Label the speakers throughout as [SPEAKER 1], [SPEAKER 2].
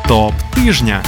[SPEAKER 1] ТОП тижня.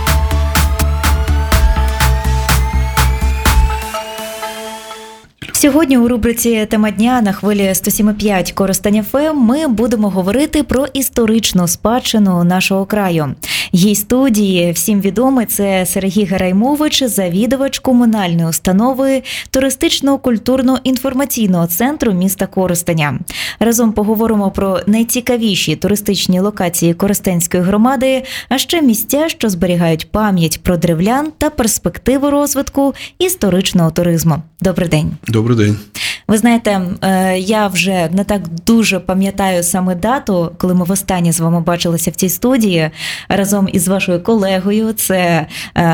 [SPEAKER 2] Сьогодні у рубриці «Тема дня» на хвилі 107,5 Коростень ФМ ми будемо говорити про історичну спадщину нашого краю. Гість студії всім відомий – це Сергій Гераймович, завідувач комунальної установи туристично-культурно-інформаційного центру міста Коростеня. Разом поговоримо про найцікавіші туристичні локації Коростенської громади, а ще місця, що зберігають пам'ять про древлян та перспективу розвитку історичного туризму. Добрий день.
[SPEAKER 3] Добрий день.
[SPEAKER 2] Ви знаєте, я вже не так дуже пам'ятаю саме дату, коли ми востаннє з вами бачилися в цій студії разом із вашою колегою. Це,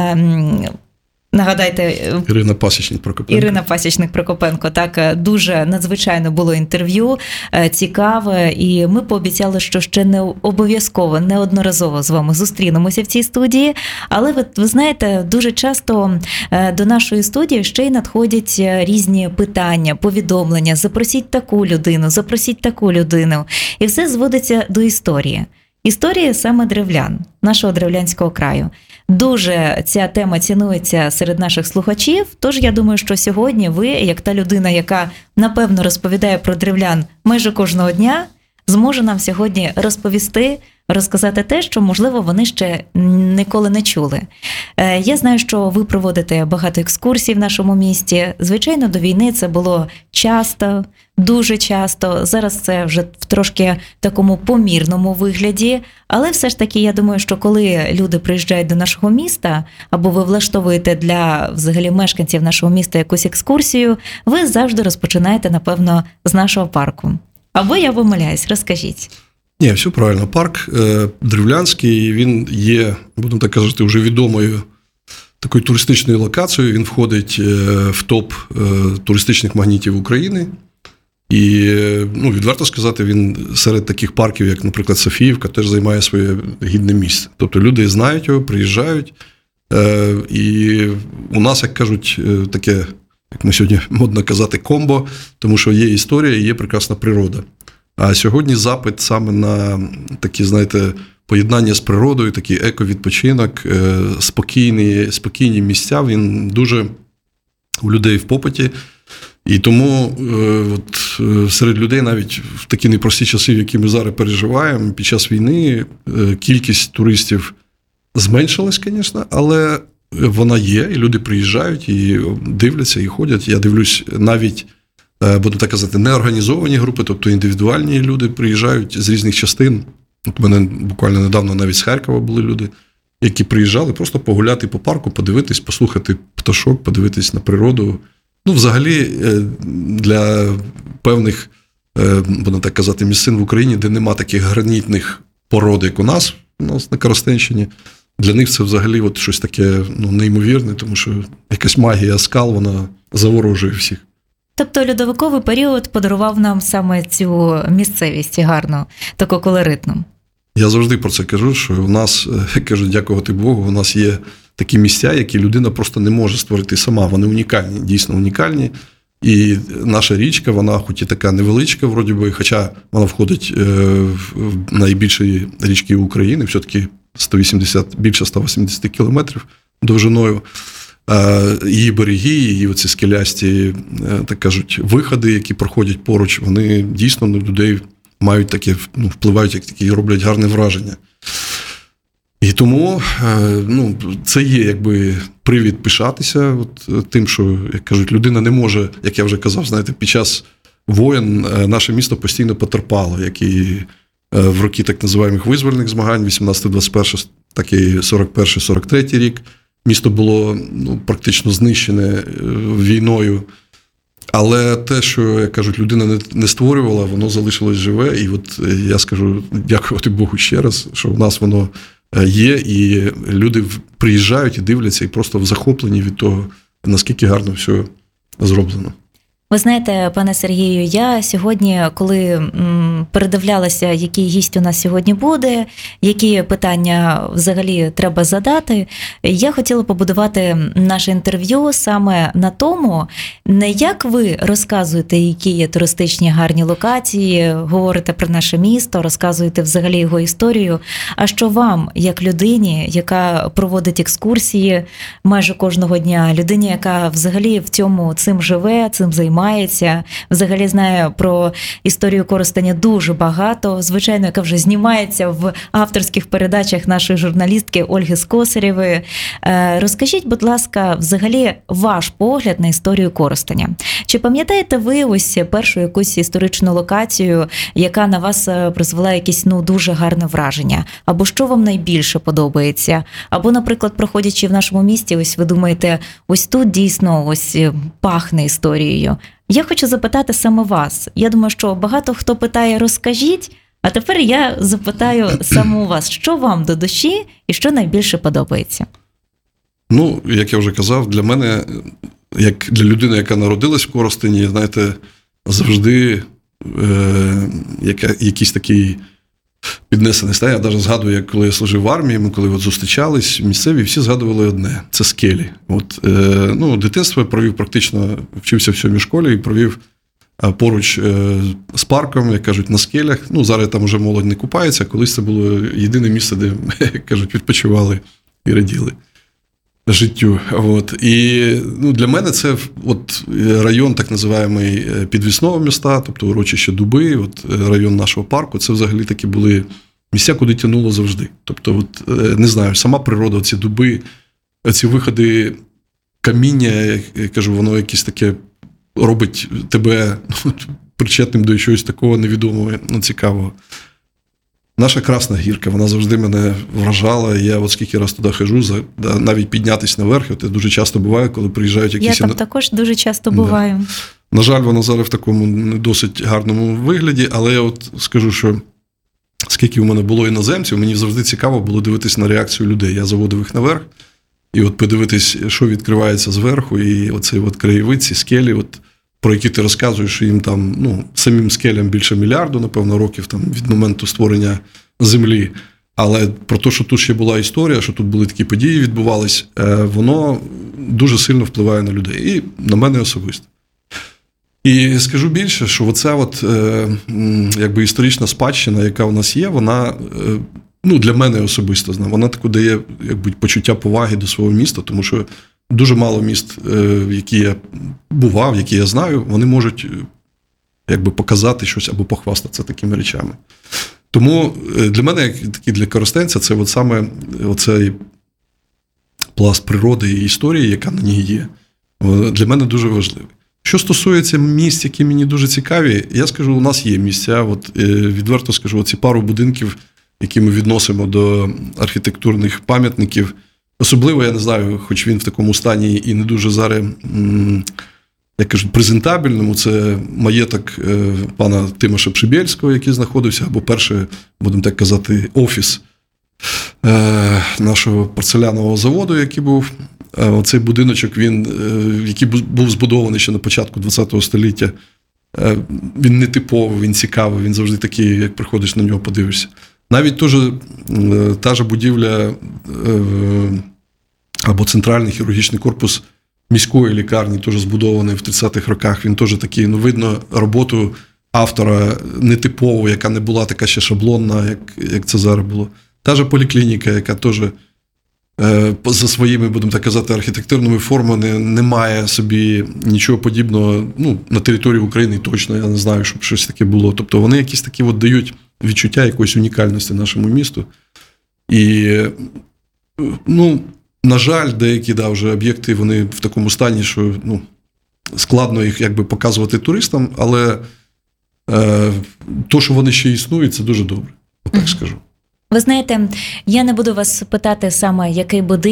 [SPEAKER 2] нагадайте...
[SPEAKER 3] Ірина Пасічник-Прокопенко.
[SPEAKER 2] Так, дуже надзвичайно було інтерв'ю, цікаве, і ми пообіцяли, що ще не обов'язково, неодноразово з вами зустрінемося в цій студії. Але ви знаєте, дуже часто до нашої студії ще й надходять різні питання, повідомлення: запросіть таку людину, запросіть таку людину. І все зводиться до історії. Історія саме древлян, нашого древлянського краю. Дуже ця тема цінується серед наших слухачів, тож я думаю, що сьогодні ви, як та людина, яка напевно розповідає про древлян майже кожного дня, зможе нам сьогодні розказати те, що, можливо, вони ще ніколи не чули. Я знаю, що ви проводите багато екскурсій в нашому місті. Звичайно, до війни це було часто, дуже часто. Зараз це вже в трошки такому помірному вигляді. Але все ж таки, я думаю, що коли люди приїжджають до нашого міста, або ви влаштовуєте для, взагалі, мешканців нашого міста якусь екскурсію, ви завжди розпочинаєте, напевно, з нашого парку. Або я помиляюсь, розкажіть.
[SPEAKER 3] Ні, все правильно. Парк древлянський, він є, будемо так казати, вже відомою такою туристичною локацією. Він входить в топ туристичних магнітів України. І, відверто сказати, він серед таких парків, як, наприклад, Софіївка, теж займає своє гідне місце. Тобто люди знають його, приїжджають. І у нас, як кажуть, таке, як ми сьогодні модно казати, комбо, тому що є історія і є прекрасна природа. А сьогодні запит саме на такі, знаєте, поєднання з природою, такий еко-відпочинок, спокійні місця, він дуже у людей в попиті. І тому серед людей навіть в такі непрості часи, які ми зараз переживаємо, під час війни кількість туристів зменшилась, звісно, але вона є, і люди приїжджають, і дивляться, і ходять. Я дивлюсь навіть, буду так казати, неорганізовані групи, тобто індивідуальні люди приїжджають з різних частин. От у мене буквально недавно навіть з Харкова були люди, які приїжджали просто погуляти по парку, подивитись, послухати пташок, подивитись на природу. Взагалі, для певних, будемо так казати, місцин в Україні, де нема таких гранітних пород, як у нас на Коростенщині, для них це взагалі щось таке неймовірне, тому що якась магія скал, вона заворожує всіх.
[SPEAKER 2] Тобто льодовиковий період подарував нам саме цю місцевість гарну, таку колоритну.
[SPEAKER 3] Я завжди про це кажу, що у нас, кажу, дякувати Богу, у нас є такі місця, які людина просто не може створити сама. Вони унікальні, дійсно унікальні. І наша річка, вона хоч і така невеличка, вроді би, хоча вона входить в найбільші річки України, все-таки більше 180 кілометрів довжиною. Її береги, її оці скелясті, так кажуть, виходи, які проходять поруч, вони дійсно на людей мають таке, впливають, як такі, роблять гарне враження. І тому це є якби привід пишатися тим, що, як кажуть, людина не може, як я вже казав, знаєте, під час воєн наше місто постійно потерпало, як і в роки так називаємих визвольних змагань, 18-21, так і 41-43 рік. Місто було практично знищене війною. Але те, що, як кажуть, людина не створювала, воно залишилось живе. І я скажу, дякувати Богу ще раз, що в нас воно є, і люди приїжджають і дивляться, і просто в захопленні від того, наскільки гарно все зроблено.
[SPEAKER 2] Ви знаєте, пане Сергію, я сьогодні, коли передивлялася, який гість у нас сьогодні буде, які питання взагалі треба задати, я хотіла побудувати наше інтерв'ю саме на тому, не як ви розказуєте, які є туристичні гарні локації, говорите про наше місто, розказуєте взагалі його історію, а що вам, як людині, яка проводить екскурсії майже кожного дня, людині, яка взагалі цим живе, цим займається, взагалі знає про історію Коростеня дуже багато, звичайно, яка вже знімається в авторських передачах нашої журналістки Ольги Скосарєвої. Розкажіть, будь ласка, взагалі ваш погляд на історію Коростеня. Чи пам'ятаєте ви ось першу якусь історичну локацію, яка на вас призвела якесь дуже гарне враження? Або що вам найбільше подобається? Або, наприклад, проходячи в нашому місті, ось ви думаєте, ось тут дійсно ось пахне історією. Я хочу запитати саме вас. Я думаю, що багато хто питає «розкажіть», а тепер я запитаю саме у вас, що вам до душі і що найбільше подобається?
[SPEAKER 3] Ну, як я вже казав, для мене, як для людини, яка народилась в Коростені, знаєте, завжди якийсь такий піднесений стан. Я навіть згадую, як коли я служив в армії, ми коли зустрічались, місцеві, всі згадували одне – це скелі. Дитинство я провів практично, вчився в 7-й школі і провів поруч з парком, як кажуть, на скелях. Зараз там вже молодь не купається, колись це було єдине місце, де, як кажуть, відпочивали і раділи життю. І для мене це район так називаємий підвісного міста, тобто урочище Дуби, район нашого парку, це взагалі такі були місця, куди тянуло завжди. Тобто, не знаю, сама природа, ці дуби, ці виходи каміння, я кажу, воно якесь таке робить тебе причетним до чогось такого невідомого, цікавого. Наша Красна Гірка, вона завжди мене вражала. Я скільки раз туди хожу, навіть піднятися наверх, це дуже часто буває, коли приїжджають якісь...
[SPEAKER 2] Я там також дуже часто буваю.
[SPEAKER 3] На жаль, вона зараз в такому не досить гарному вигляді, але я скажу, що скільки у мене було іноземців, мені завжди цікаво було дивитись на реакцію людей. Я заводив їх наверх, і подивитись, що відкривається зверху, і оцей краєвид, ці скелі, про які ти розказуєш, що їм там, самим скелям більше мільярду, напевно, років там, від моменту створення землі. Але про те, що тут ще була історія, що тут були такі події відбувались, воно дуже сильно впливає на людей. І на мене особисто. І скажу більше, що оця історична спадщина, яка у нас є, вона, для мене особисто, вона таку дає почуття поваги до свого міста, тому що дуже мало міст, в які я бував, які я знаю, вони можуть показати щось або похвастатися такими речами. Тому для мене, як і для коростенця, це саме оцей пласт природи і історії, яка на ній є, для мене дуже важливий. Що стосується місць, які мені дуже цікаві, я скажу, у нас є місця, відверто скажу, ці пару будинків, які ми відносимо до архітектурних пам'ятників, особливо, я не знаю, хоч він в такому стані і не дуже зараз, як кажуть, презентабельному, це маєток пана Тимоша Пшибєльського, який знаходився, або перший, будемо так казати, офіс нашого порцелянового заводу, який був. Оцей будиночок, який був збудований ще на початку ХХ століття, він не типовий, він цікавий, він завжди такий, як приходиш на нього, подивишся. Навіть та ж будівля або центральний хірургічний корпус міської лікарні, теж збудований в 30-х роках, він теж такий, видно роботу автора нетипову, яка не була така ще шаблонна, як це зараз було. Та ж поліклініка, яка теж за своїми, будемо так казати, архітектурними формами не має собі нічого подібного, на території України точно, я не знаю, щоб щось таке було. Тобто вони якісь такі дають відчуття якоїсь унікальності нашому місту. І, на жаль, деякі вже об'єкти, вони в такому стані, що складно їх показувати туристам, але то, що вони ще існують, це дуже добре, так скажу.
[SPEAKER 2] Ви знаєте, я не буду вас питати саме, який будинок,